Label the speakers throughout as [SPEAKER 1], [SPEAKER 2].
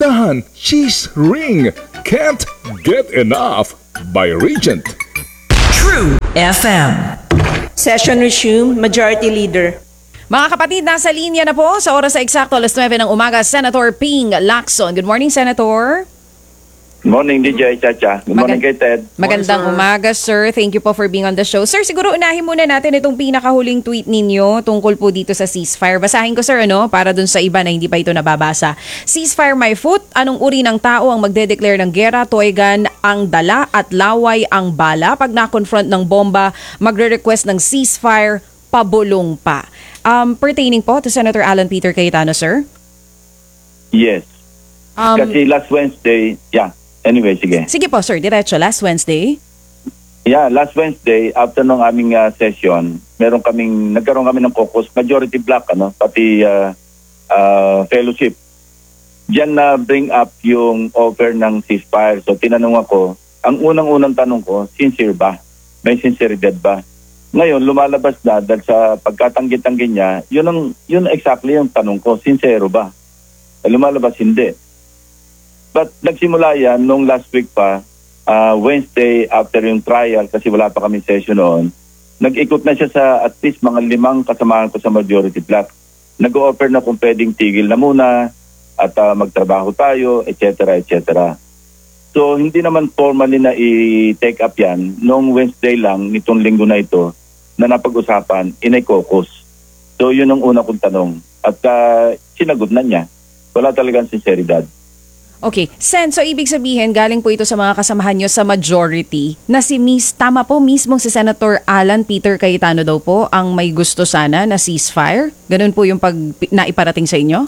[SPEAKER 1] Inaasahan, Cheese Ring, Can't Get Enough by Regent.
[SPEAKER 2] True FM.
[SPEAKER 3] Session resumed. Majority Leader.
[SPEAKER 4] Mga kapatid, nasa linya na po sa oras sa eksakto alas 9 ng umaga, Senator Ping Lacson. Good morning, Senator.
[SPEAKER 5] Good morning, DJ Chacha. Good morning kay Ted.
[SPEAKER 4] Magandang umaga, sir. Thank you po for being on the show. Sir, siguro unahin muna natin itong pinakahuling tweet ninyo tungkol po dito sa ceasefire. Basahin ko, sir, para dun sa iba na hindi pa ito nababasa. Ceasefire my foot. Anong uri ng tao ang magde-declare ng gera? Toygan ang dala at laway ang bala. Pag na-confront ng bomba, magre-request ng ceasefire, pabulong pa. Pertaining po to Senator Alan Peter Cayetano, sir?
[SPEAKER 5] Yes. Kasi last Wednesday, anyway, sige.
[SPEAKER 4] Sige po, sir. Diretso. Last Wednesday?
[SPEAKER 5] Yeah, last Wednesday, after nung aming session, nagkaroon kami ng caucus, majority black, pati fellowship. Diyan na bring up yung offer ng ceasefire. So tinanong ako, ang unang-unang tanong ko, sincere ba? May sinceridad ba? Ngayon, lumalabas na dahil sa pagkatanggi-tanggi niya, yun exactly yung tanong ko, sincero ba? Lumalabas hindi. But nagsimula yan nung last week pa, Wednesday after yung trial kasi wala pa kami session noon, nag-ikot na siya sa at least mga 5 kasamahan ko sa majority black. Nag-offer na kung pwedeng tigil na muna at magtrabaho tayo, etc. etc. So hindi naman formally na i-take up yan nung Wednesday lang nitong linggo na ito na napag-usapan in a caucus. So yun ang una kong tanong at sinagot na niya. Wala talagang sinceridad.
[SPEAKER 4] Okay. Sen, so ibig sabihin, galing po ito sa mga kasamahan nyo sa majority na si tama po, mismong si Senator Alan Peter Cayetano daw po ang may gusto sana na ceasefire? Ganun po yung naiparating sa inyo?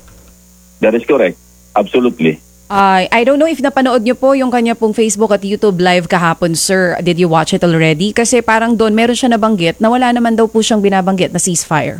[SPEAKER 5] That is correct. Absolutely.
[SPEAKER 4] I don't know if napanood nyo po yung kanya pong Facebook at YouTube live kahapon, sir. Did you watch it already? Kasi parang doon meron siya nabanggit na wala naman daw po siyang binabanggit na ceasefire.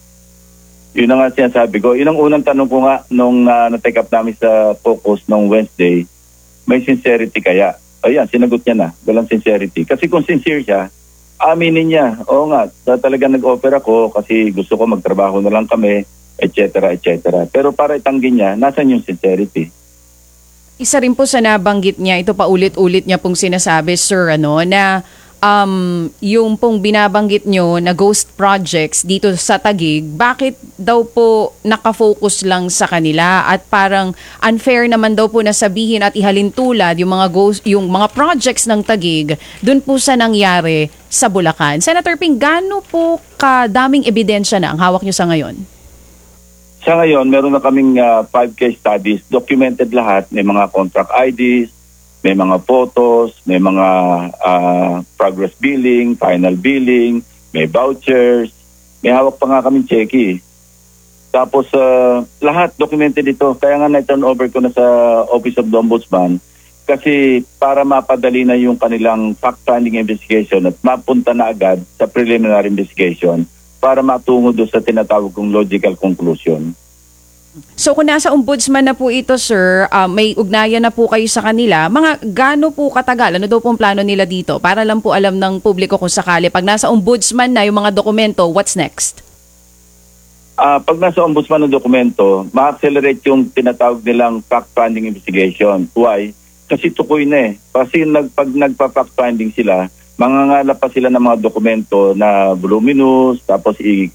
[SPEAKER 5] Yun na nga sinasabi ko. Yun ang unang tanong ko nga nung na-take up namin sa focus nung Wednesday, may sincerity kaya? Ayan, sinagot niya na. Walang sincerity. Kasi kung sincere siya, aminin niya. Oo nga, talaga nag-offer ako kasi gusto ko magtrabaho na lang kami, etc. etc. Pero para itanggi niya, nasan yung sincerity?
[SPEAKER 4] Isa rin po sa nabanggit niya, ito pa ulit-ulit niya pong sinasabi, sir, na yung pong binabanggit nyo na ghost projects dito sa Taguig, bakit daw po nakafocus lang sa kanila at parang unfair naman daw po na sabihin at ihalin tulad yung mga projects ng Taguig dun po sa nangyari sa Bulacan. Senator Ping, gaano po kadaming ebidensya na ang hawak nyo sa ngayon?
[SPEAKER 5] Sa ngayon, meron na kaming 5 case studies, documented lahat, may mga contract IDs, may mga photos, may mga progress billing, final billing, may vouchers, may hawak pa nga kaming cheque. Tapos lahat documented ito. Kaya nga na-turn over ko na sa Office of the Ombudsman kasi para mapadali na yung kanilang fact-finding investigation at mapunta na agad sa preliminary investigation para matungo doon sa tinatawag kong logical conclusion.
[SPEAKER 4] So kung nasa ombudsman na po ito, sir, may ugnayan na po kayo sa kanila, mga gaano po katagal? Ano daw pong plano nila dito? Para lang po alam ng publiko kung sakali. Pag nasa ombudsman na yung mga dokumento, what's next?
[SPEAKER 5] Pag nasa ombudsman ng dokumento, ma-accelerate yung tinatawag nilang fact-finding investigation. Why? Kasi tukoy na eh. Kasi pag nagpa-fact-finding sila, mangangalap pa sila ng mga dokumento na voluminous, tapos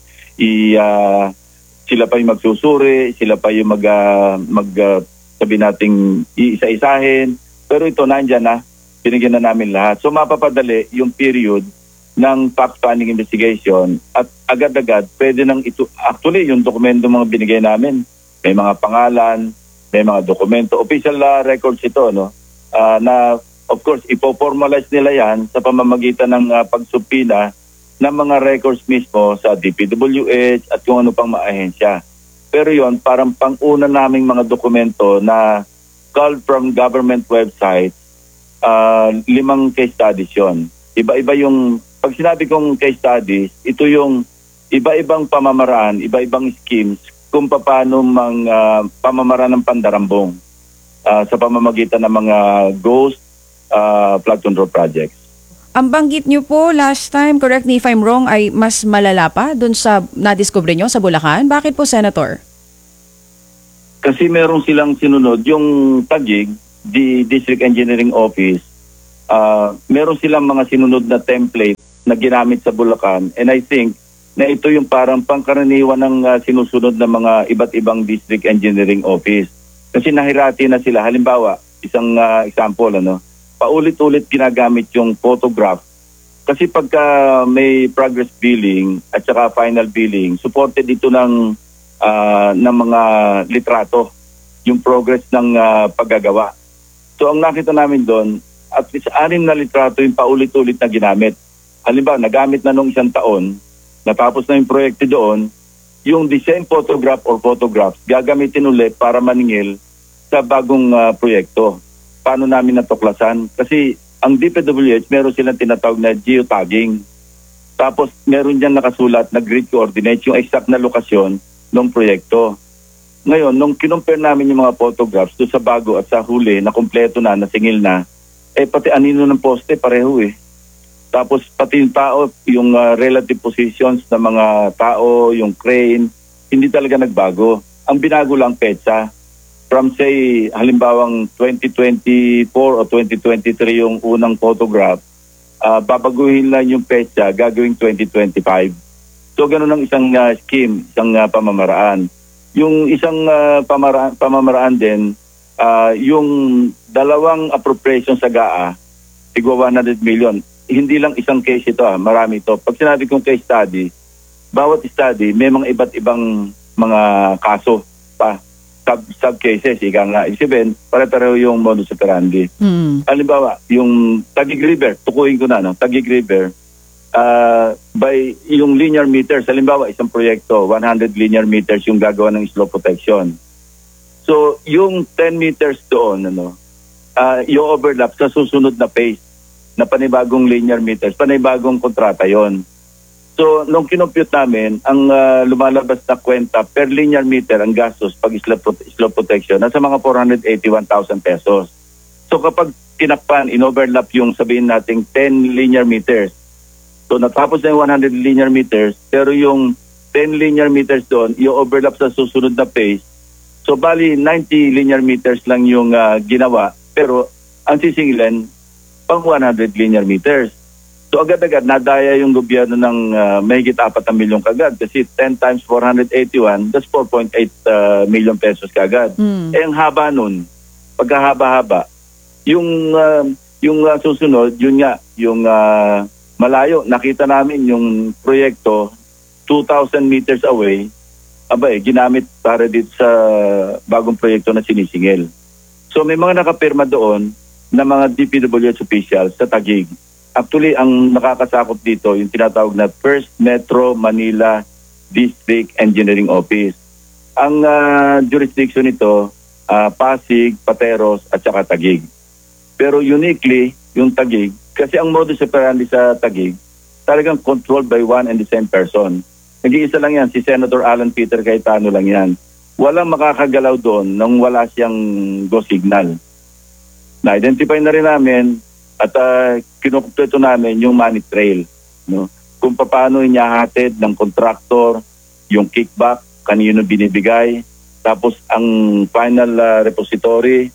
[SPEAKER 5] sila pa yung magsusuri, sila pa yung sabi nating iisa-isahin. Pero ito, nandyan na, binigyan na namin lahat. So mapapadali yung period ng fact-finding investigation at agad-agad pwede nang ito, actually yung dokumento mga binigay namin, may mga pangalan, may mga dokumento, official records ito, na of course, ipo-formalize nila yan sa pamamagitan ng pagsupina ng mga records mismo sa DPWH at kung ano pang maahensya. Pero yon parang pang-una naming mga dokumento na culled from government website, 5 case studies yun. Iba-iba yung, pag sinabi kong case studies, ito yung iba-ibang pamamaraan, iba-ibang schemes kung paano pamamaraan ng pandarambong sa pamamagitan ng mga ghost flood control projects.
[SPEAKER 4] Ang banggit nyo po last time, correct me if I'm wrong, ay mas malala pa dun sa nadiscover nyo sa Bulacan. Bakit po, Senator?
[SPEAKER 5] Kasi meron silang sinunod, yung Taguig, the District Engineering Office, meron silang mga sinunod na template na ginamit sa Bulacan. And I think na ito yung parang pangkaraniwan ng sinusunod ng mga iba't ibang District Engineering Office. Kasi nahirati na sila. Halimbawa, isang example, paulit-ulit ginagamit yung photograph. Kasi pagka may progress billing at saka final billing, supported ito ng mga litrato, yung progress ng paggagawa. So ang nakita namin doon, at least 6 na litrato yung paulit-ulit na ginamit. Halimbawa, nagamit na nung 1 taon, natapos na yung proyekto doon, yung the same photograph or photographs, gagamitin ulit para maningil sa bagong proyekto. Paano namin natuklasan? Kasi ang DPWH, meron silang tinatawag na geotagging. Tapos meron dyan nakasulat na grid coordinates, yung exact na lokasyon ng proyekto. Ngayon, nung kinumpare namin yung mga photographs doon sa bago at sa huli na kumpleto na, nasingil na, pati anino ng poste, pareho eh. Tapos pati yung tao, yung relative positions ng mga tao, yung crane, hindi talaga nagbago. Ang binago lang petsa. From say, halimbawang 2024 o 2023 yung unang photograph, babaguhin lang yung petsa, gagawing 2025. So ganoon ang isang scheme, isang pamamaraan. Yung isang pamamaraan din, yung 2 appropriation sa GAA, tigwa 100 million. Hindi lang isang case ito, marami ito. Pag sinabi kong case study, bawat study may mga iba't ibang mga kaso pa, sub-cases, ika nga. Isipin, pare-pareho yung modus operandi. Halimbawa, yung Taguig River, tukuyin ko na, Taguig River, by yung linear meters, halimbawa, isang proyekto, 100 linear meters yung gagawa ng slope protection. So, yung 10 meters doon, yung overlap sa susunod na phase na panibagong linear meters, panibagong kontrata yon. So, nung kinompute namin, ang lumalabas na kwenta per linear meter ang gastos pag slope protection, nasa mga 481,000 pesos. So, kapag kinakpan, in-overlap yung sabihin nating 10 linear meters, so natapos na yung 100 linear meters, pero yung 10 linear meters doon, yung overlap sa susunod na phase, so bali 90 linear meters lang yung ginawa, pero ang sisingilan, pang 100 linear meters. So agad-agad nadaya yung gobyerno ng mahigit 4 milyon kagad kasi 10 times 481, that's 4.8 million pesos kagad. Ang haba nun, pagkahaba-haba, yung susunod, yun nga, yung malayo, nakita namin yung proyekto 2,000 meters away, ginamit para dito sa bagong proyekto na sinisingil. So may mga nakapirma doon na mga DPWH officials sa Taguig. Actually, ang nakakasakop dito, yung tinatawag na First Metro Manila District Engineering Office. Ang jurisdiction nito, Pasig, Pateros, at saka Taguig. Pero uniquely, yung Taguig, kasi ang modus operandi sa Taguig, talagang controlled by one and the same person. Nag-iisa lang yan, si Senator Alan Peter Cayetano lang yan. Walang makakagalaw doon nang wala siyang go signal. Na-identify na rin namin at kinukumpleto namin yung money trail. Kung paano inihahatid ng contractor, yung kickback, kanino binibigay, tapos ang final repository,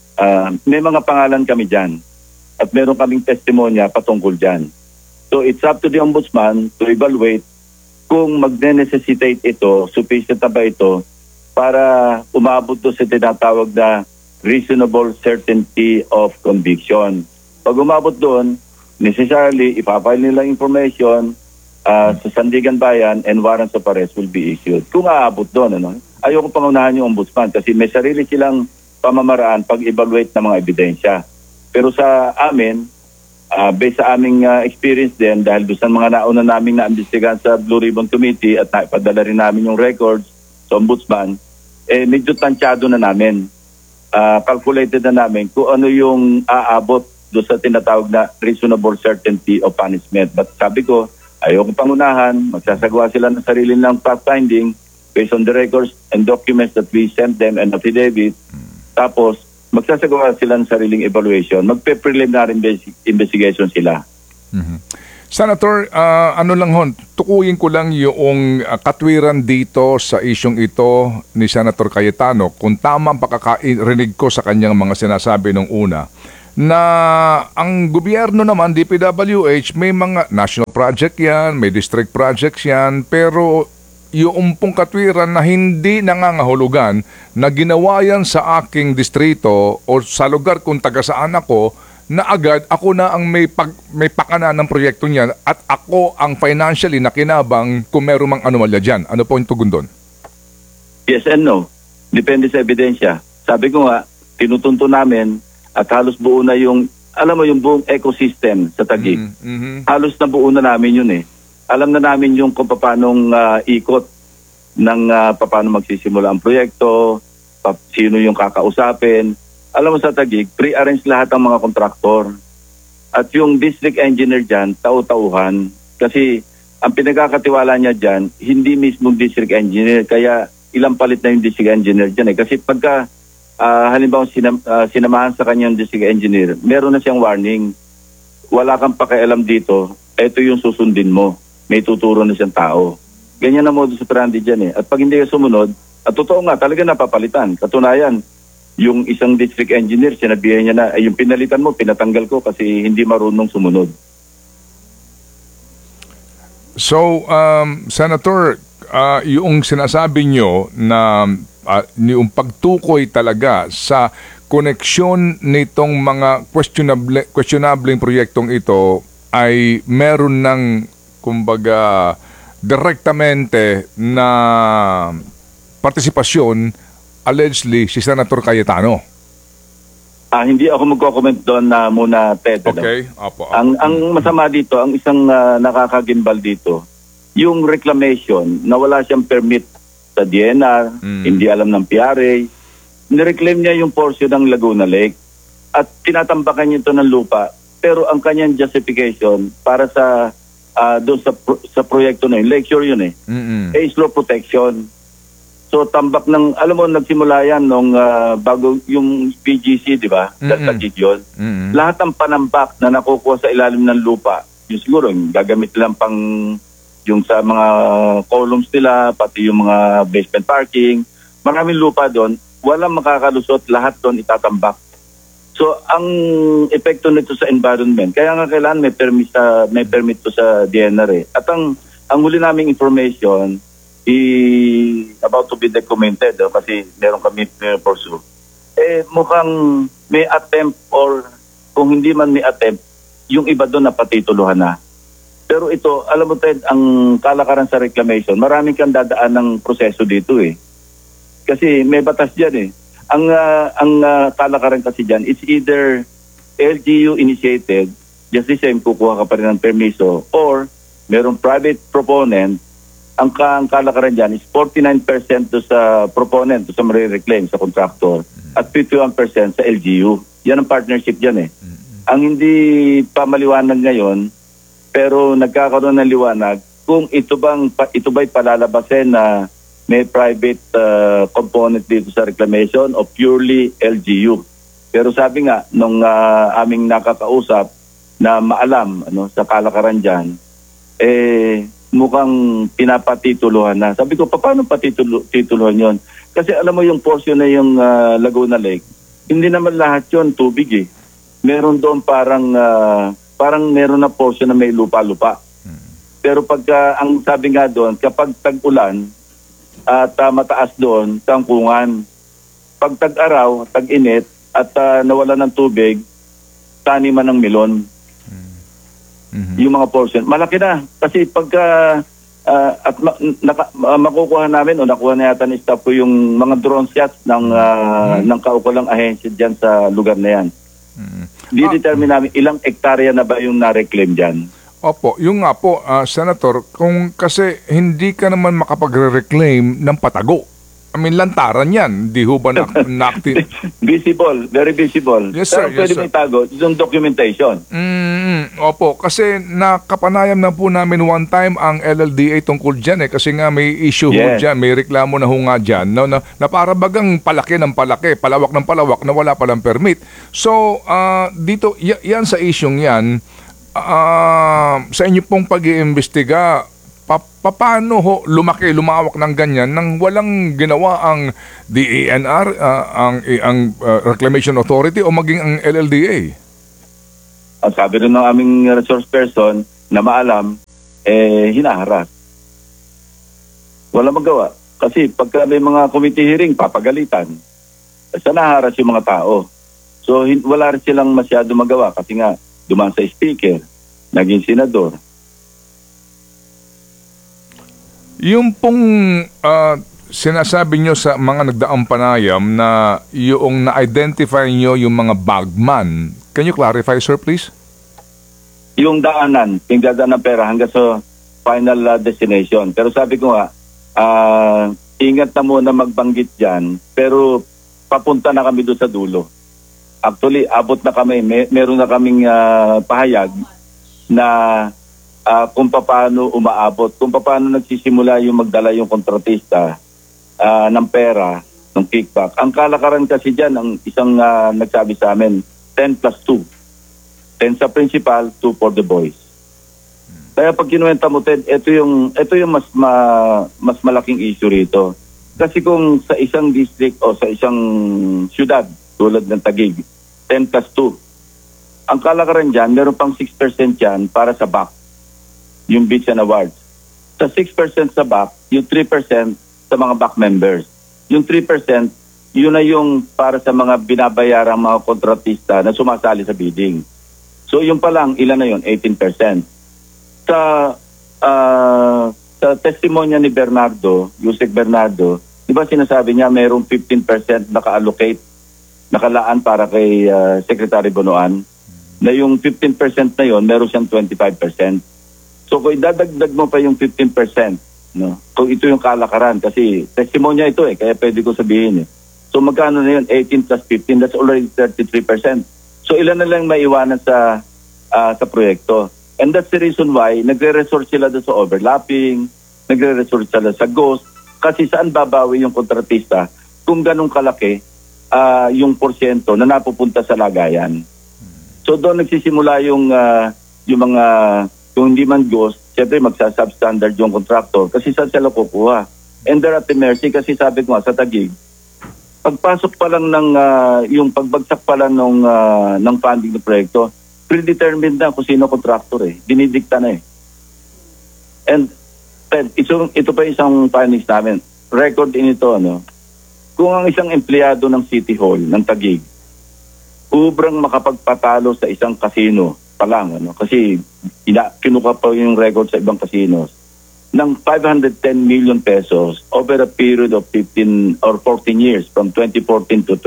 [SPEAKER 5] may mga pangalan kami dyan. At meron kaming testimonya patungkol dyan. So it's up to the Ombudsman to evaluate kung magne-necessitate ito, sufficient na ba ito, para umabot to sa tinatawag na reasonable certainty of conviction. Pag umabot doon, necessarily, ipapile nila information sa Sandigan Bayan and warrants of arrest will be issued. Kung aabot doon, ayoko pangunahan yung Ombudsman kasi may sarili silang pamamaraan pag-evaluate ng mga ebidensya. Pero sa amin, based sa aming experience din, dahil doon sa mga nauna naming na-imbestigahan sa Blue Ribbon Committee at naipadala rin namin yung records sa Ombudsman, medyo tansyado na namin. Calculated na namin kung ano yung aabot doon sa tinatawag na reasonable certainty of punishment. But sabi ko, ayoko pangunahan, magsasagawa sila ng sarili ng fact-finding based on the records and documents that we sent them and affidavit. Tapos, magsasagawa sila ng sariling evaluation. Magpe-preliminary investigation sila.
[SPEAKER 1] Senator, ano lang hon, tukuyin ko lang yung katwiran dito sa isyong ito ni Senator Cayetano, kung tama ang pakakarinig ko sa kanyang mga sinasabi nung una, na ang gobyerno naman, DPWH, may mga national project yan, may district projects yan, pero yung pong katwiran na hindi nangangahulugan na ginawa yan sa aking distrito o sa lugar kung taga saan ako, na agad ako na ang may pakana ng proyekto niyan at ako ang financially nakinabang kung meron mang anomalya dyan. Ano po yung tugon doon?
[SPEAKER 5] Yes and no. Depende sa ebidensya. Sabi ko nga, tinutunto namin at halos buo na yung, alam mo yung buong ecosystem sa Taguig. Halos na buo na namin yun eh. Alam na namin yung kung paano ikot ng paano magsisimula ang proyekto, sino yung kakausapin. Alam mo sa Taguig, pre-arrange lahat ang mga kontraktor. At yung district engineer dyan, tau-tauhan. Kasi ang pinagkakatiwala niya dyan, hindi mismo district engineer. Kaya ilang palit na yung district engineer dyan eh. Kasi pagka halimbawa sinamahan sa kanyang district engineer, meron na siyang warning. Wala kang pakialam dito, ito yung susundin mo. May tuturo na siyang tao. Ganyan na modus operandi dyan eh. At pag hindi ka sumunod, at totoo nga, talaga napapalitan. Katunayan, yung isang district engineer, sinabihan niya na, ay yung pinalitan mo, pinatanggal ko kasi hindi marunong sumunod.
[SPEAKER 1] So, Senator, yung sinasabi nyo na yung pagtukoy talaga sa koneksyon nitong mga questionable proyektong ito ay meron ng, kumbaga, direktamente na partisipasyon allegedly si Senator Cayetano.
[SPEAKER 5] Hindi ako magko-comment doon na muna, Ted.
[SPEAKER 1] Okay, apo.
[SPEAKER 5] Ang masama dito, ang isang nakakagimbal dito, yung reclamation na wala siyang permit sa DNR, hindi alam ng PRA, nireclaim niya yung portion ng Laguna Lake at tinatambakan niya ito ng lupa, pero ang kanyang justification para sa doon sa proyekto na yun, Lakeshore yun eh, slow protection. So tambak ng, alam mo, nagsimula yan nung bago yung PGC, di ba? Sa Gideon. Lahat ng panambak na nakukuha sa ilalim ng lupa, yung siguro, yung gagamit lang pang yung sa mga columns nila, pati yung mga basement parking, maraming lupa doon, walang makakalusot, lahat doon itatambak. So ang epekto nito sa environment, kaya nga kailangan may permit to sa DNR eh. At ang huli naming information, about to be documented kasi meron kami pursue. Mukhang may attempt or kung hindi man may attempt, yung iba doon napatituluhan na. Pero ito, alam mo Ted, ang kalakaran sa reclamation, maraming kang dadaan ng proseso dito eh. Kasi may batas dyan eh. Ang kalakaran kasi dyan, it's either LGU initiated, just the same, kukuha ka pa rin ng permiso, or merong private proponent. Ang kalakaran dyan is 49% to sa proponent, to sa marireclaim, sa contractor, at 51% sa LGU. Yan ang partnership dyan eh. Ang hindi pa maliwanag ngayon, pero nagkakaroon ng liwanag, kung ito ba'y palalabasin na may private component dito sa reclamation o purely LGU. Pero sabi nga, nung aming nakakausap na maalam sa kalakaran dyan, mukhang pinapatituluhan na. Sabi ko, paano patituluhan yon? Kasi alam mo yung portion na yung Laguna Lake, hindi naman lahat yon tubig eh. Meron doon parang meron na portion na may lupa-lupa. Pero pagka, ang sabi nga doon, kapag tag-ulan at mataas doon, tangkungan. Pag tag-araw, tag-init at nawala ng tubig, taniman ng melon. Yung mga portion. Malaki na. Kasi pagka makukuha namin o nakuha na yata ni staff ko yung mga drone shots ng kaukulang ahensya dyan sa lugar na yan. Di-determine namin ilang hektarya na ba yung na-reclaim dyan.
[SPEAKER 1] Opo, yung nga po, Senator, kung kasi hindi ka naman makapagre-reclaim ng patago. I mean, lantaran yan. Di ho ba
[SPEAKER 5] Visible, very visible.
[SPEAKER 1] Yes, sir.
[SPEAKER 5] Pero pwede may tago, yung documentation.
[SPEAKER 1] Opo, kasi nakapanayam na po namin one time ang LLDA tungkol dyan kasi nga may issue ho dyan, may reklamo na ho nga dyan, na para bagang palaki ng palaki, palawak ng palawak na wala palang permit. So, dito, yan sa isyong yan, sa inyo pong pag-iimbestiga, paano ho lumawak ng ganyan nang walang ginawa ang DENR, ang Reclamation Authority o maging ang LLDA?
[SPEAKER 5] Ang sabi rin ng aming resource person na maalam, hinaharas. Wala magawa. Kasi pagka may mga committee hearing, papagalitan. Sa naharas yung mga tao. So wala rin silang masyado magawa kasi nga dumaan sa speaker, naging senador.
[SPEAKER 1] Yung pong sinasabi nyo sa mga nagdaang panayam na yung na-identify nyo yung mga bagman, can you clarify, sir, please?
[SPEAKER 5] Yung daanan, yung dadaan ng pera hanggang sa final destination. Pero sabi ko nga, ingat na muna magbanggit dyan, pero papunta na kami doon sa dulo. Actually, abot na kami. Meron na kaming pahayag na kung paano umaabot, kung paano nagsisimula yung magdala yung kontratista ng pera, ng kickback. Ang kalakaran kasi dyan, ang isang nagsabi sa amin, 10 plus 2. 10 sa principal, 2 for the boys. Kaya pag kinuwenta mo, Ted, ito yung mas malaking issue rito. Kasi kung sa isang district o sa isang syudad, tulad ng Taguig, 10 plus 2. Ang kalakaran dyan, meron pang 6% dyan para sa BAC, yung Beats and Awards. Sa 6% sa BAC, yung 3% sa mga BAC members. Yung 3%, yun na yung para sa mga binabayarang mga kontratista na sumasali sa bidding. So yung pa lang, ilan na yun? 18%. Sa testimonya ni Bernardo, Yusek Bernardo, di ba sinasabi niya mayroong 15% naka-allocate, nakalaan para kay Secretary Bonoan, na yung 15% na yon meron siyang 25%. So kung idadagdag mo pa yung 15%, no? Kung ito yung kalakaran, kasi testimonya ito kaya pwede ko sabihin So magkano na yun? 18 plus 15, that's already 33%. So ilan na lang maiwanan sa proyekto. And that's the reason why nagre-resort sila doon sa overlapping, nagre-resort sila sa ghost, kasi saan babawi yung kontratista kung ganun kalaki yung porsyento na napupunta sa lagayan. So doon nagsisimula yung mga, kung hindi man ghost, siyempre magsa-substandard yung contractor kasi saan sila kukuha. And they're at the mercy kasi sabi ko nga sa Taguig, pagpasok pa lang ng, yung pagbagsak pa lang ng funding ng proyekto, predetermined na kung sino contractor dinidikta na And ito pa isang findings namin. Record din ito, kung ang isang empleyado ng City Hall ng Taguig, ubrang makapagpatalo sa isang casino pa lang, kasi kinuha pa yung record sa ibang casinos, ng 510 million pesos over a period of 15 or 14 years from 2014 to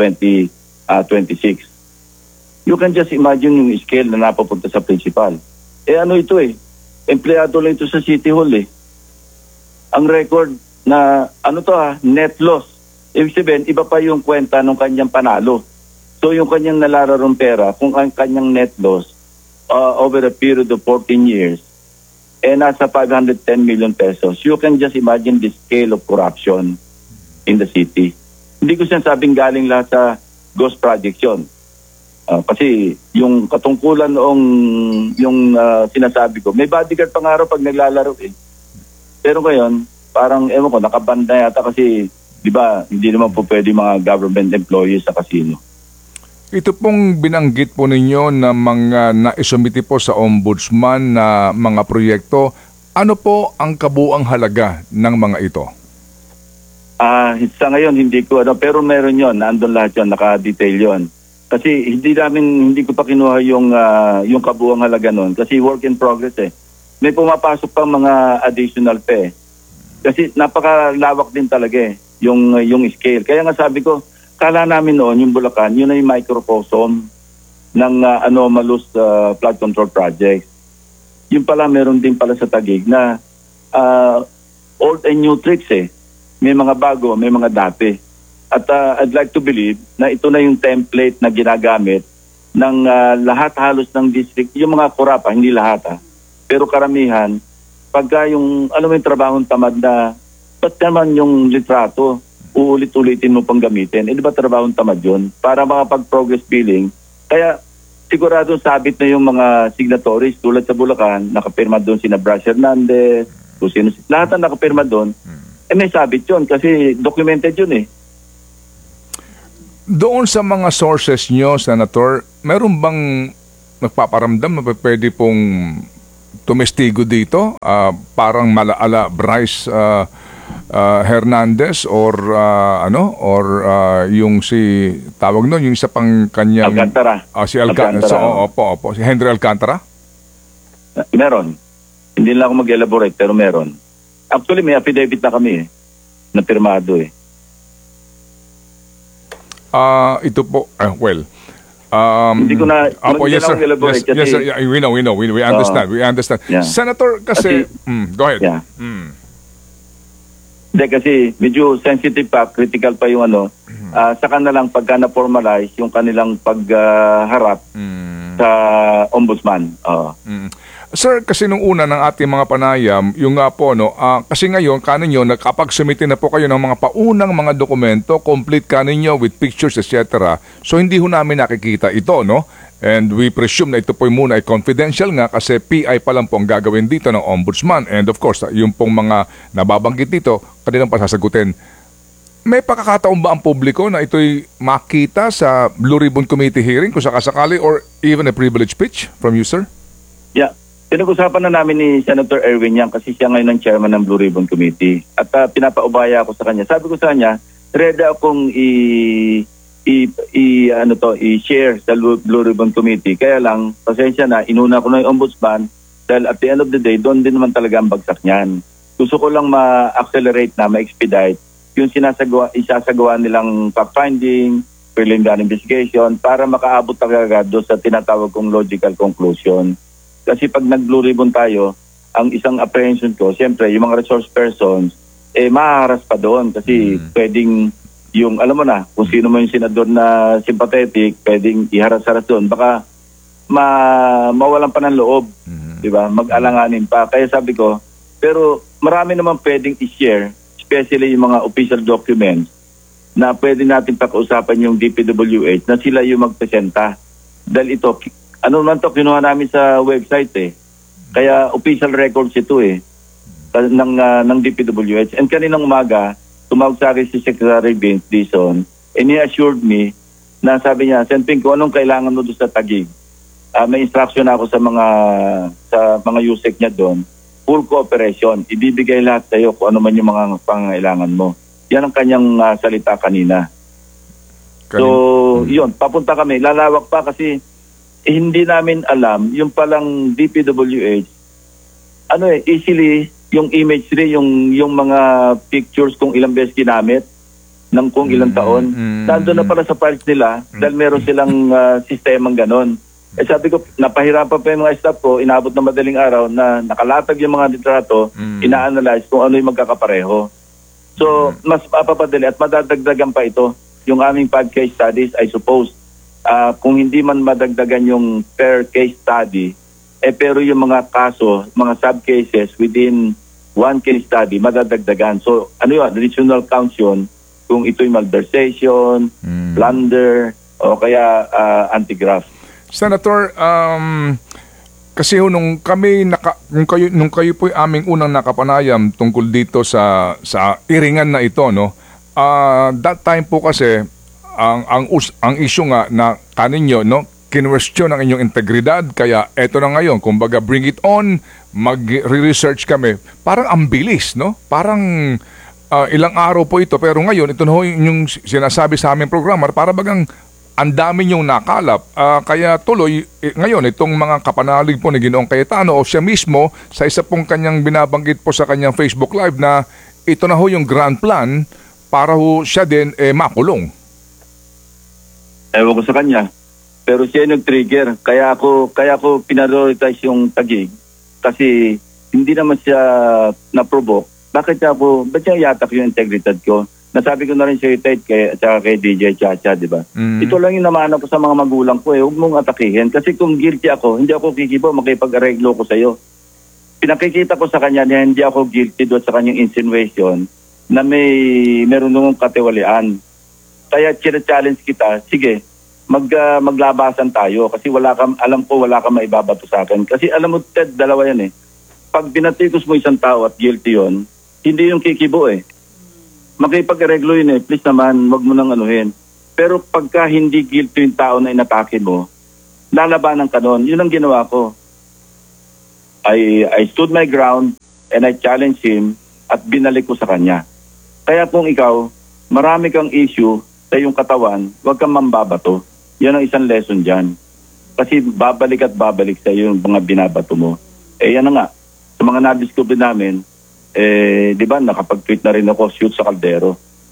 [SPEAKER 5] 2026. You can just imagine yung scale na napapunta sa principal. Ano ito empleyado lang ito sa City Hall Ang record na net loss. Ibig sabihin, iba pa yung kwenta ng kanyang panalo. So yung kanyang nalararong pera, kung ang kanyang net loss over a period of 14 years, nasa 510 million pesos, you can just imagine the scale of corruption in the city. Hindi ko sinasabing galing lahat sa ghost project yun. Kasi yung katungkulan noong yung sinasabi ko, may bodyguard pa nga raw pag naglalaro Pero ngayon, parang ewan ko, nakabanda yata kasi, di ba, hindi naman po pwede mga government employees sa casino.
[SPEAKER 1] Ito pong binanggit po ninyo na mga naisumiti po sa ombudsman na mga proyekto, ano po ang kabuang halaga ng mga ito?
[SPEAKER 5] Sa ngayon, hindi ko pero meron yon, nandun lahat yon, naka-detail yon. Kasi hindi ko pa kinuha yung kabuang halaga nun kasi work in progress May pumapasok pang mga additional Kasi napakalawak din talaga yung scale. Kaya nga sabi ko, kala namin noon yung Bulacan, yun ay microcosm ng anomalous flood control project. Yung pala meron din pala sa Taguig na old and new tricks May mga bago, may mga dati. At I'd like to believe na ito na yung template na ginagamit ng lahat halos ng district, yung mga kurapa, hindi lahat pero karamihan, pagka yung, yung trabahong tamad na, ba't naman yung litrato, uulit-ulitin mo pang gamitin, di ba trabahong tamad yun? Para makapag-progress billing. Kaya sigurado sabit na yung mga signatories tulad sa Bulacan, nakapirma doon sina Bras Hernandez, kung sino, lahat na nakapirma doon, may sabit yun kasi documented yun eh.
[SPEAKER 1] Doon sa mga sources nyo, Senator, meron bang nagpaparamdam na pwede pong tumestigo dito? Parang malaala Bryce Hernandez or yung si tawag noon, yung isa pang kanyang
[SPEAKER 5] Alcantara.
[SPEAKER 1] Si Alcantara. Opo, si Henry Alcantara?
[SPEAKER 5] Meron. Hindi lang ako mag-elaborate pero meron. Actually may affidavit na kami na pirmado eh.
[SPEAKER 1] Ito po,
[SPEAKER 5] hindi ko na
[SPEAKER 1] yes, sir.
[SPEAKER 5] elaborate kasi,
[SPEAKER 1] yes, sir. We know. We understand. We understand.
[SPEAKER 5] Yeah.
[SPEAKER 1] Senator, kasi go ahead.
[SPEAKER 5] Yeah. Hindi kasi medyo sensitive pa, critical pa yung saka na lang pagka na-formalize yung kanilang pagharap sa ombudsman.
[SPEAKER 1] Sir, kasi nung una ng ating mga panayam, yung nga po, kasi ngayon, kaninyo, nakapag-submit na po kayo ng mga paunang mga dokumento, complete kaninyo with pictures, etc. So, hindi ho namin nakikita ito, no? And we presume na ito po muna ay confidential nga kasi PI pa lang po ang gagawin dito ng ombudsman. And of course, yung pong mga nababanggit dito, kanilang pasasagutin. May pakakataon ba ang publiko na ito'y makita sa Blue Ribbon Committee hearing kung sakasakali or even a privilege speech from you, sir?
[SPEAKER 5] Yeah. Pinag-usapan na namin ni Senator Erwin yan kasi siya ngayon ang chairman ng Blue Ribbon Committee. At pinapaubaya ako sa kanya. Sabi ko sa kanya, ready akong i-share sa Blue Ribbon Committee. Kaya lang, pasensya na, inuna ko na yung ombudsman dahil at the end of the day, doon din naman talaga ang bagsak niyan. Gusto ko lang ma-accelerate na, ma-expedite yung isasagawa nilang fact-finding, preliminary investigation para makaabot talaga doon sa tinatawag kong logical conclusion. Kasi pag nag-Blue Ribbon tayo, ang isang apprehension ko, siyempre, yung mga resource persons, mahaharas pa doon kasi pwedeng yung, alam mo na, kung sino mo yung senador na sympathetic, pwedeng iharas-haras doon. Baka mawalan pa ng loob, di ba? Mag-alanganin pa. Kaya sabi ko, pero marami naman pwedeng i-share, especially yung mga official documents, na pwede natin pag-usapan yung DPWH na sila yung magpresenta. Dahil ito, ano man to, kinuha namin sa website eh. Kaya official records ito eh, ng DPWH. And kaninang umaga, tumawag sa akin si Secretary Vince Dizon and he assured me na sabi niya, Senping, kung anong kailangan mo doon sa Taguig, may instruction ako sa mga USEC niya doon, full cooperation, ibibigay lahat sa iyo kung ano man yung mga pangailangan mo. Yan ang kanyang salita kanina. So, yun, papunta kami. Lalawak pa kasi hindi namin alam, yung palang DPWH, easily, yung imagery, yung mga pictures kung ilang beses ginamit, ng kung ilang taon, nandun na pala sa files nila dahil meron silang sistemang ganon. Sabi ko, napahirapan pa yung mga staff ko, inabot na madaling araw na nakalatag yung mga litrato, ina-analyze kung ano yung magkakapareho. So, mas mapapadali at madadagdagan pa ito. Yung aming 5 case studies, I suppose, kung hindi man madagdagan yung per case study, pero yung mga kaso, mga sub-cases within 1 case study, madadagdagan. So, additional counts yun kung ito'y malversation, plunder, o kaya anti-graft.
[SPEAKER 1] Senator, kasi nung kayo po aming unang nakapanayam tungkol dito sa iringan na ito, no? That time po kasi ang issue nga na kaninyo, no, kinwestiyon ang inyong integridad, kaya eto na ngayon, kumbaga bring it on, mag-research kami. Parang ang bilis, no? Parang ilang araw po ito, pero ngayon ito na ho yung sinasabi sa aming programa, para bagang ang dami niyong nakalap. Kaya tuloy, ngayon, itong mga kapanalig po ni Ginoong Cayetano o siya mismo sa isa pong kanyang binabanggit po sa kanyang Facebook Live na ito na ho yung grand plan para ho siya din makulong.
[SPEAKER 5] Ewan ko sa kanya. Pero siya yung nag-trigger. Kaya ako pinarioritize yung Taguig. Kasi hindi naman siya na-provoke. Ba't siya yatak yung integridad ko? Nasabi ko na rin siya kay DJ Chacha, di ba? Ito lang yung namana ko sa mga magulang ko huwag mong atakihin. Kasi kung guilty ako, hindi ako kikibo, makipag-areglo ko sa'yo. Pinakikita ko sa kanya na hindi ako guilty doon sa kanyang insinuation na meron nung katiwalian. Kaya challenge kita, sige, maglabasan tayo kasi alam ko wala kang maibabato sa akin. Kasi alam mo, Ted, dalawa yan eh. Pag binatikos mo isang tao at guilty yon, hindi yung kikibo eh. Makipag-reglo yun eh. Please naman, wag mo nang anuhin. Pero pagka hindi guilty yung tao na inatake mo, lalabanan ka nun. Yun ang ginawa ko. I stood my ground and I challenged him at binalik ko sa kanya. Kaya kung ikaw, marami kang issue sa iyong katawan, wag kang mambabato. Yan ang isang lesson dyan. Kasi babalik at babalik sa iyo yung mga binabato mo. Yan na nga. Sa mga na-discover namin, di ba, nakapag-tweet na rin ako, shoot sa kaldero.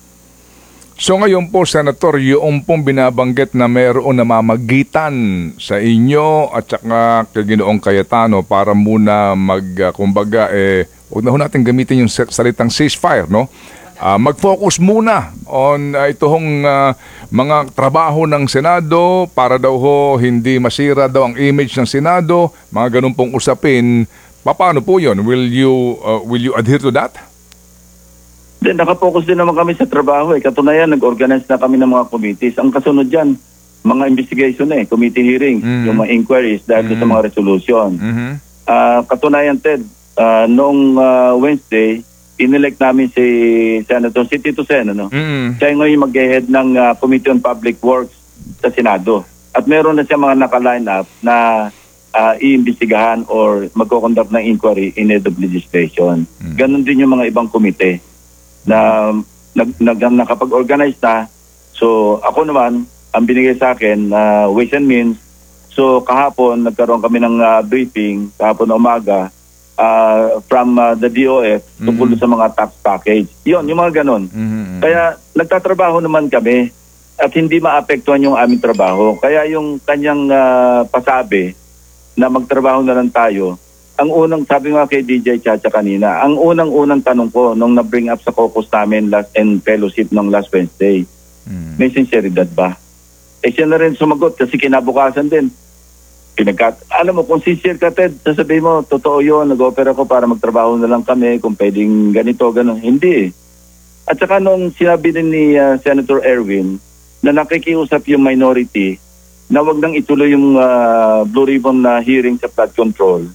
[SPEAKER 1] So ngayon po, Senator, yung pong binabanggit na mayroon namamagitan sa inyo at saka kay Ginoong Cayetano para muna kumbaga, huwag na ho natin gamitin yung salitang ceasefire, no? Mag-focus muna on itong mga trabaho ng Senado para daw ho hindi masira daw ang image ng Senado, mga ganun pong usapin. Paano po yun? Will you adhere to that?
[SPEAKER 5] Then, nakapokus din naman kami sa trabaho eh. Katunayan, nag-organize na kami ng mga committees. Ang kasunod dyan, mga investigation committee hearings, yung mga inquiries dahil sa mga resolution. Katunayan, Ted, noong Wednesday, inelect namin si Senator Tito Sen, ano? Siya ngayon mag-head ng Committee on Public Works sa Senado. At meron na siya mga naka-line up na iimbestigahan or magko-conduct ng inquiry in aid of legislation. Ganon din yung mga ibang komite na nakapag-organize na. So ako naman, ang binigay sa akin na Ways and Means. So kahapon, nagkaroon kami ng briefing, kahapon na umaga, from the DOF tungkol sa mga tax package. Yun, yung mga ganon. Kaya nagtatrabaho naman kami at hindi maapektuhan yung aming trabaho. Kaya yung kanyang pasabi na magtrabaho na lang tayo, ang unang, sabi nga kay DJ Chacha kanina, ang unang tanong ko nung na-bring up sa caucus namin and fellowship ng last Wednesday, may sinceridad ba? Siya na rin sumagot kasi kinabukasan din. Alam mo, kung sincere ka, Ted, sasabihin mo, totoo yun, nag-offer ako para magtrabaho na lang kami, kung pwedeng ganito, gano'n. Hindi eh. At saka nung sinabi din ni Senator Erwin na nakikiusap yung minority na wag nang ituloy yung Blue Ribbon na hearing sa flood control,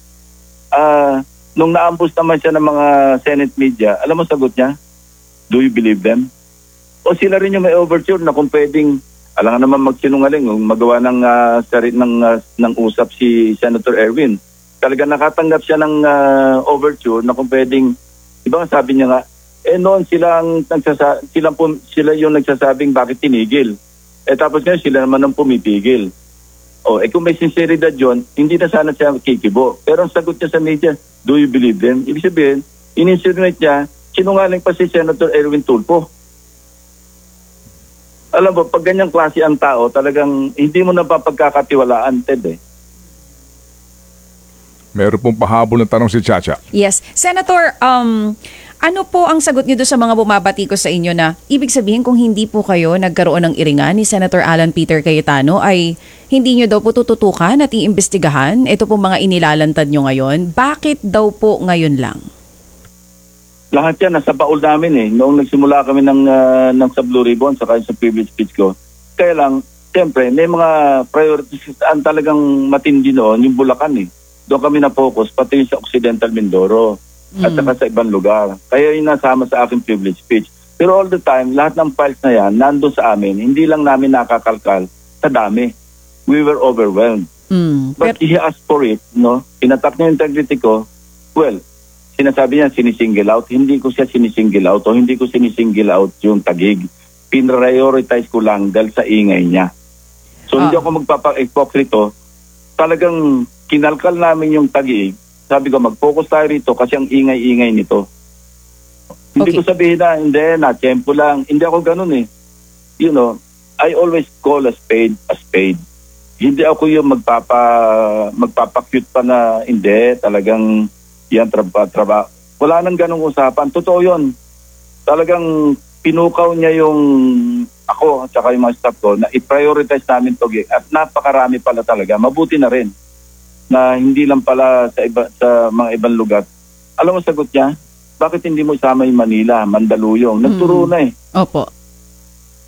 [SPEAKER 5] nung naambus naman siya ng mga Senate media, alam mo sagot niya? Do you believe them? O sila rin yung may overture na kung pwedeng alam naman magsinungaling kung magawa ng usap si Senator Erwin. Talaga nakatanggap siya ng overture na kung pwedeng, di ba sabi niya nga, noon sila yung nagsasabing bakit tinigil. Tapos ngayon sila naman ang pumipigil. Kung may sinceridad yun, hindi na sana siya kikibo. Pero ang sagot niya sa media, do you believe them? Ibig sabihin, in-insinuate niya, sinungaling pa si Senator Erwin Tulfo. Alam mo, pag ganyang klase ang tao, talagang hindi mo na papagkakatiwalaan, Ted eh.
[SPEAKER 1] Meron pong pahabol na tanong si Chacha.
[SPEAKER 4] Yes. Senator, ano po ang sagot niyo doon sa mga bumabati ko sa inyo na ibig sabihin kung hindi po kayo nagkaroon ng iringan ni Senator Alan Peter Cayetano ay hindi niyo daw po tututukan at iimbestigahan? Ito po mga inilalantad niyo ngayon. Bakit daw po ngayon lang?
[SPEAKER 5] Lahat yan, nasa baul namin eh. Noong nagsimula kami ng sa Blue Ribbon, saka sa previous speech ko. Kaya lang, siyempre, may mga priorities ang talagang matindi noon, yung Bulacan eh. Doon kami na-focus, pati sa Occidental Mindoro at saka sa ibang lugar. Kaya yung nasama sa aking privilege speech. Pero all the time, lahat ng files na yan, nandun sa amin, hindi lang namin nakakalkal sa dami. We were overwhelmed. But he asked for it, no? Inattack niya yung integrity ko. Well, sinasabi niya sinisingle out. Hindi ko siya sinisingle out o hindi ko sinisingle out yung Taguig. Pinrioritize ko lang dahil sa ingay niya. So hindi ako magpapa-hypocrite. Talagang kinalkal namin yung Taguig. Sabi ko mag-focus tayo rito kasi ang ingay-ingay nito. Hindi ko sabihin na tempo lang. Hindi ako ganun eh. You know, I always call a spade a spade. Hindi ako yung magpapa-cute pa na hindi. Talagang yan, trabaho. Wala nang ganong usapan. Totoo yun. Talagang pinukaw niya yung ako at saka yung mga staff ko na i-prioritize namin to. At napakarami pala talaga. Mabuti na rin na hindi lang pala sa mga ibang lugar. Alam mo sagot niya? Bakit hindi mo isama yung Manila, Mandaluyong? Nagturo na eh.
[SPEAKER 4] Opo.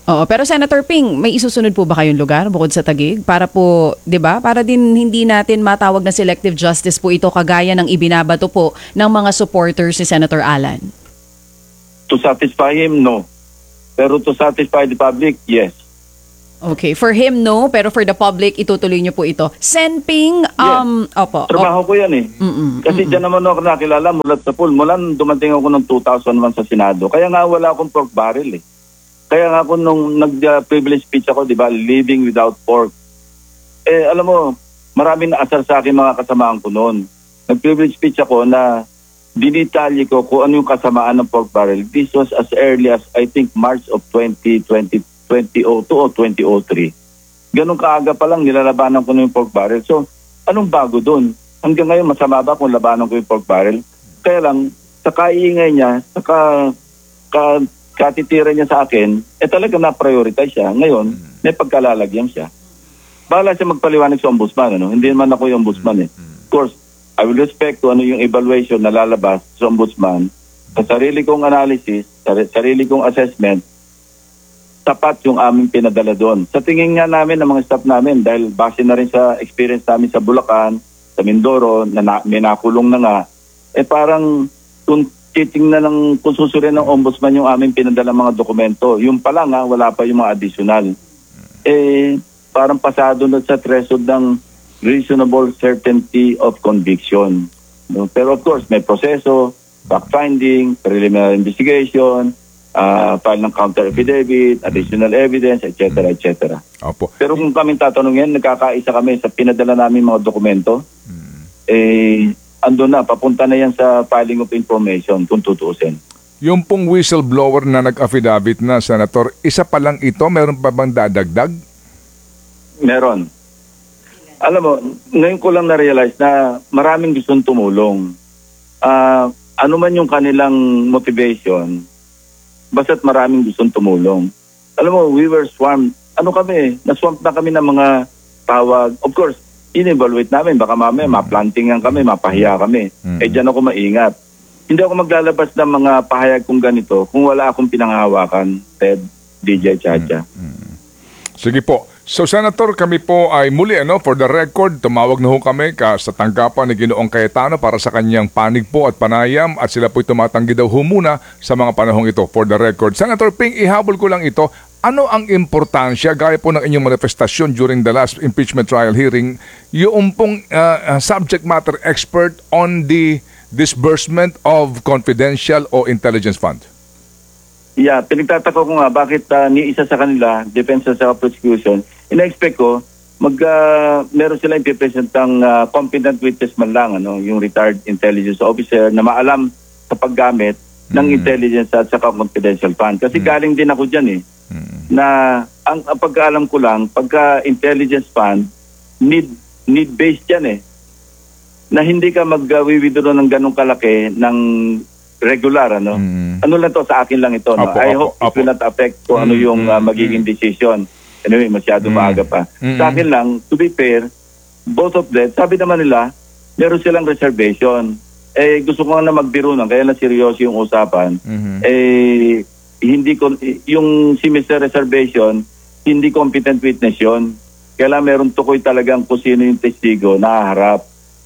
[SPEAKER 4] Oo, pero Senator Ping, may isusunod po ba kayong lugar bukod sa Taguig? Para po, 'di ba? Para din hindi natin matawag na selective justice po ito kagaya ng ibinabato po ng mga supporters ni Senator Alan.
[SPEAKER 5] To satisfy him, no. Pero to satisfy the public, yes.
[SPEAKER 4] Okay, for him no, pero for the public itutuloy niyo po ito. Sen Ping, opo.
[SPEAKER 5] Trabaho ko yan eh. Kasi dyan naman ako nakilala mula sa pool. Mula nung dumating ako ng 2001 sa Senado. Kaya nga wala akong pork barrel eh. Kaya nga ako nung nag-privilege speech ako, di ba, living without pork. Alam mo, maraming naasar sa akin mga kasamaan ko noon. Nag-privilege speech ako na dinitalye ko kung ano yung kasamaan ng pork barrel. This was as early as, I think, March of 2002 o 2003. Ganun kaaga pa lang nilalabanan ko na yung pork barrel. So, anong bago doon? Hanggang ngayon, masama ba kung labanan ko yung pork barrel? Kaya lang, sa kaiingay niya, sa katitira niya sa akin, talaga na-prioritize siya. Ngayon, may pagkalalagyan siya. Bahala siya magpaliwanag sa ombudsman. Ano? Hindi naman ako yung ombudsman eh. Of course, I will respect kung ano yung evaluation na lalabas sa ombudsman. Sa sarili kong analysis, sa sarili kong assessment, tapat yung aming pinadala doon. Sa tingin nga namin ng mga staff namin, dahil base na rin sa experience namin sa Bulacan, sa Mindoro, may nakulong na nga, parang kung titingnan ng kung susurin ng ombudsman yung aming pinadala mga dokumento. Yung pala nga, wala pa yung mga additional. Parang pasado na sa threshold ng reasonable certainty of conviction. No? Pero of course, may proseso, fact-finding, preliminary investigation, file ng counter affidavit, additional evidence, etc. etc.
[SPEAKER 1] Opo.
[SPEAKER 5] Pero kung kami tatanungin, nagkakaisa kami sa pinadala namin mga dokumento, ando na, papunta na yan sa filing of information kung tutuusin.
[SPEAKER 1] Yung pong whistleblower na nag-affidavit na, Senator, isa pa lang ito, meron pa bang dadagdag?
[SPEAKER 5] Meron. Alam mo, ngayon ko lang na-realize na maraming gustong tumulong. Ano man yung kanilang motivation, basta't maraming gustong tumulong. Alam mo, we were swarmed. Ano kami, naswamp na kami ng mga tawag. Of course, in-evaluate namin. Baka mamaya, maplantingan kami, mapahiya kami. Diyan ako maingat. Hindi ako maglalabas ng mga pahayag kong ganito kung wala akong pinanghahawakan, Ted, DJ, Chacha.
[SPEAKER 1] Sige po. So, Senator, kami po ay muli, for the record, tumawag na ho kami sa tanggapan ni Ginoong Cayetano para sa kanyang panig po at panayam at sila po'y tumatanggi daw ho muna sa mga panahong ito. For the record, Senator Ping, ihabol ko lang ito. Ano ang importansya, gaya po ng inyong manifestasyon during the last impeachment trial hearing, yung pong subject matter expert on the disbursement of confidential o intelligence fund?
[SPEAKER 5] Yeah, pinagtataka ko nga bakit ni isa sa kanila, defense sa prosecution, ina-expect ko, meron sila ipipresentang competent witness man lang, yung retired intelligence officer na maalam sa paggamit ng intelligence at saka confidential fund. Kasi galing din ako dyan na ang pagkaalam ko lang, pagka intelligence fund, need-based yan na hindi ka mag-withdraw ng ganong kalaki ng regular, Ano lang to, sa akin lang ito, I hope it will not affect kung ano yung magiging decision. Anyway, masyado maaga pa. Sa akin lang, to be fair, both of them, sabi naman nila, meron silang reservation. Gusto ko nga na magbiro nun, kaya na seryoso yung usapan. Hindi ko, yung si Mr. Reservation, hindi competent witness yun. Kailangan meron tukoy talagang kung sino yung testigo na harap.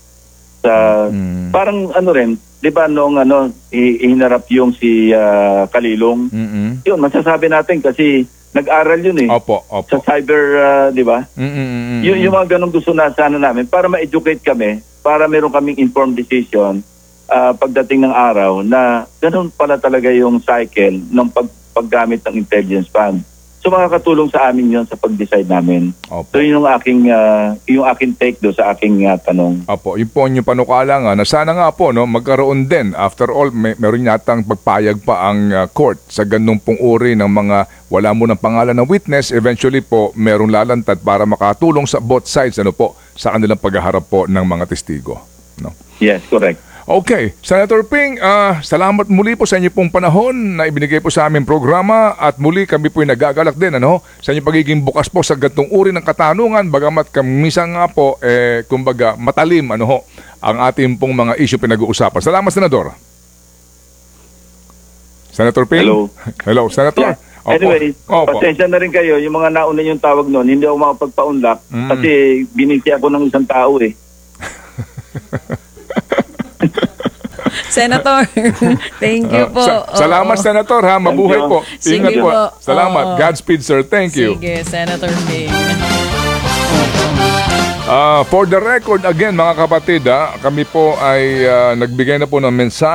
[SPEAKER 5] Parang rin, di ba noong hinarap yung si Kalilong? Yun, masasabi natin kasi nag-aral yun
[SPEAKER 1] Opo.
[SPEAKER 5] Sa cyber, di ba? Yung mga ganong gusto na sana namin para ma-educate kami, para meron kaming informed decision pagdating ng araw na ganun pala talaga yung cycle ng paggamit ng intelligence fund. So makakatulong sa amin yon sa pag-decide namin.
[SPEAKER 1] Opo.
[SPEAKER 5] So yung aking take do sa aking tanong.
[SPEAKER 1] Opo, yun po yung panukala nga na sana nga po magkaroon din. After all, meron yatang pagpayag pa ang court sa ganung pong uri ng mga wala mo ng pangalan ng witness. Eventually po, merong lalantad para makatulong sa both sides sa kanilang paghaharap po ng mga testigo.
[SPEAKER 5] Yes, correct.
[SPEAKER 1] Okay, Senator Ping, salamat muli po sa inyo pong panahon na ibinigay po sa aming programa at muli kami po nagagalak din sa inyong pagiging bukas po sa gantong uri ng katanungan bagamat kamisa nga po kumbaga matalim ang ating pong mga issue pinag-uusapan. Salamat, Senador. Senator Ping?
[SPEAKER 5] Hello.
[SPEAKER 1] Hello, Senator.
[SPEAKER 5] Yeah. Anyway,
[SPEAKER 1] Opo.
[SPEAKER 5] pasensya na rin kayo. Yung mga nauna yung tawag noon, hindi ako makapagpa-unlock kasi binisi ako ng isang tao eh.
[SPEAKER 4] Senator, thank you po.
[SPEAKER 1] Salamat, Senator, ha. Mabuhay
[SPEAKER 5] you.
[SPEAKER 1] po.
[SPEAKER 4] Sige
[SPEAKER 1] Ingat po.
[SPEAKER 4] po.
[SPEAKER 1] Salamat.
[SPEAKER 4] Oo.
[SPEAKER 1] Godspeed, sir. Thank you.
[SPEAKER 4] Sige, Senator Ping.
[SPEAKER 1] For the record, again, mga kapatid, kami po ay nagbigay na po ng mensahe